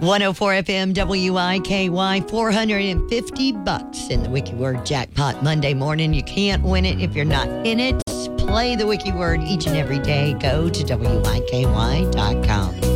104 FM WIKY, $450 in the Wiki Word Jackpot Monday morning. You can't win it if you're not in it. Play the Wiki Word each and every day. Go to WIKY.com.